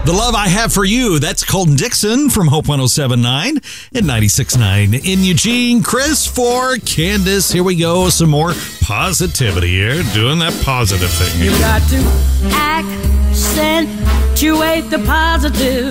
The Love I Have for You. That's Colton Dixon from Hope 107.9 and 96.9 in Eugene. Chris for Candace. Here we go. Some more positivity here. Doing that positive thing. You got to accentuate the positive.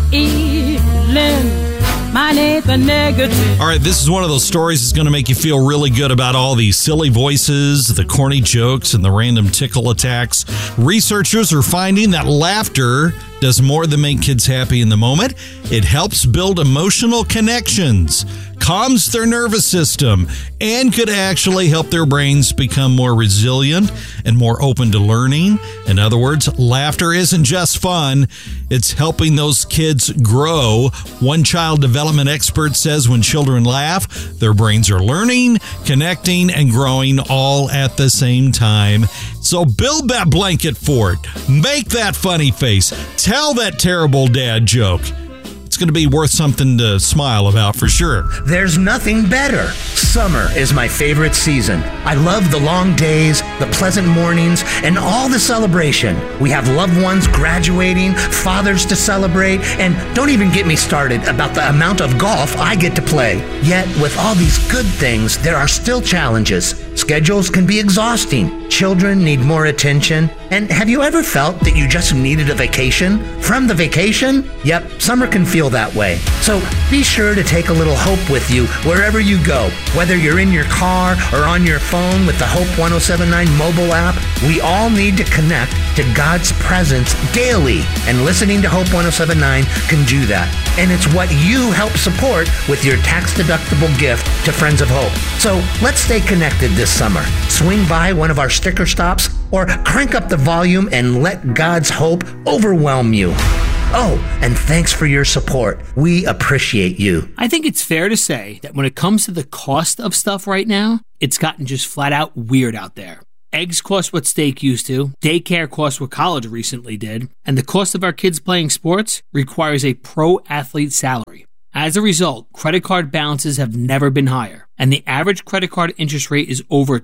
Mine ain't the negative. All right, this is one of those stories that's going to make you feel really good about all these silly voices, the corny jokes, and the random tickle attacks. Researchers are finding that laughter does more than make kids happy in the moment. It helps build emotional connections, calms their nervous system, and could actually help their brains become more resilient and more open to learning. In other words, laughter isn't just fun, it's helping those kids grow. One child development expert says when children laugh, their brains are learning, connecting, and growing all at the same time. So build that blanket fort, make that funny face, tell that terrible dad joke. It's going to be worth something to smile about for sure. There's nothing better. Summer is my favorite season. I love the long days, the pleasant mornings, and all the celebration. We have loved ones graduating, fathers to celebrate, and don't even get me started about the amount of golf I get to play. Yet, with all these good things, there are still challenges. Schedules can be exhausting. Children need more attention. And have you ever felt that you just needed a vacation from the vacation? Yep, summer can feel that way. So be sure to take a little hope with you wherever you go. Whether you're in your car or on your phone with the Hope 107.9 mobile app, we all need to connect to God's presence daily. And listening to Hope 107.9 can do that. And it's what you help support with your tax-deductible gift to Friends of Hope. So let's stay connected this summer. Swing by one of our sticker stops or crank up the volume and let God's hope overwhelm you. Oh, and thanks for your support. We appreciate you. I think it's fair to say that when it comes to the cost of stuff right now, it's gotten just flat out weird out there. Eggs cost what steak used to, daycare costs what college recently did, and the cost of our kids playing sports requires a pro athlete salary. As a result, credit card balances have never been higher, and the average credit card interest rate is over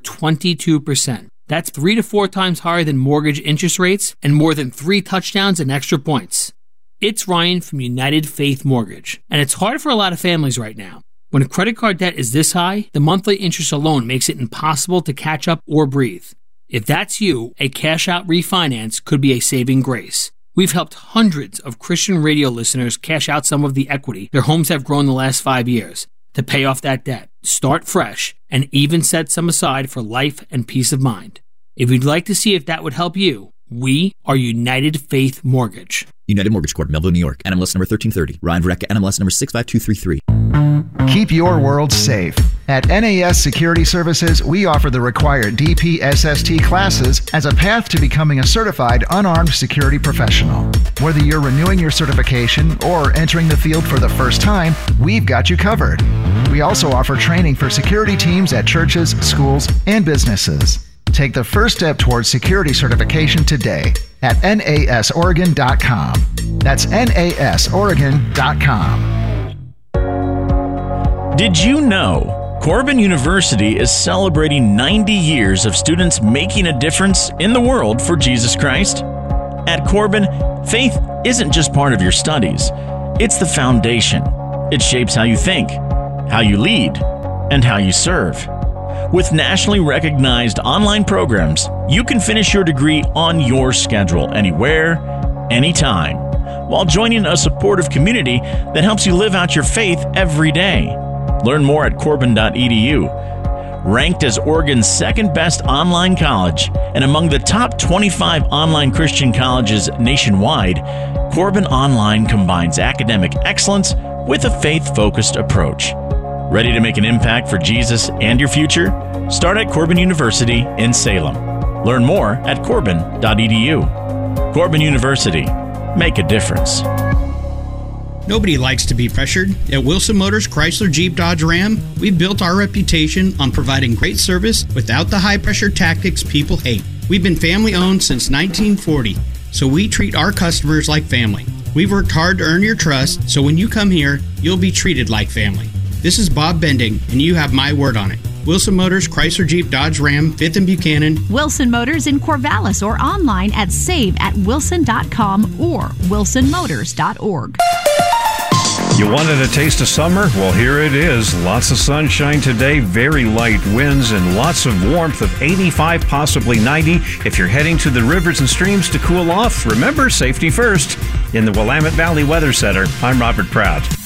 22%. That's 3 to 4 times higher than mortgage interest rates and more than 3 touchdowns and extra points. It's Ryan from United Faith Mortgage, and it's hard for a lot of families right now. When a credit card debt is this high, the monthly interest alone makes it impossible to catch up or breathe. If that's you, a cash-out refinance could be a saving grace. We've helped hundreds of Christian radio listeners cash out some of the equity their homes have grown the last 5 years to pay off that debt, start fresh, and even set some aside for life and peace of mind. If you'd like to see if that would help you, we are United Faith Mortgage. United Mortgage Corp, Melville, New York. NMLS number 1330. Ryan Verrecka, NMLS number 65233. Keep your world safe. At NAS Security Services, we offer the required DPSST classes as a path to becoming a certified unarmed security professional. Whether you're renewing your certification or entering the field for the first time, we've got you covered. We also offer training for security teams at churches, schools, and businesses. Take the first step towards security certification today at nasoregon.com. That's nasoregon.com. Did you know Corbin University is celebrating 90 years of students making a difference in the world for Jesus Christ? At Corbin, faith isn't just part of your studies. It's the foundation. It shapes how you think, how you lead, and how you serve. With nationally recognized online programs, you can finish your degree on your schedule, anywhere, anytime, while joining a supportive community that helps you live out your faith every day. Learn more at corbin.edu. Ranked as Oregon's second best online college and among the top 25 online Christian colleges nationwide, Corbin Online combines academic excellence with a faith-focused approach. Ready to make an impact for Jesus and your future? Start at Corbin University in Salem. Learn more at corbin.edu. Corbin University. Make a difference. Nobody likes to be pressured. At Wilson Motors Chrysler Jeep Dodge Ram, we've built our reputation on providing great service without the high-pressure tactics people hate. We've been family-owned since 1940, so we treat our customers like family. We've worked hard to earn your trust, so when you come here, you'll be treated like family. This is Bob Bending, and you have my word on it. Wilson Motors, Chrysler Jeep Dodge Ram, 5th and Buchanan. Wilson Motors in Corvallis or online at save@wilson.com or wilsonmotors.org. You wanted a taste of summer? Well, here it is. Lots of sunshine today, very light winds, and lots of warmth of 85, possibly 90. If you're heading to the rivers and streams to cool off, remember, safety first. In the Willamette Valley Weather Center, I'm Robert Pratt.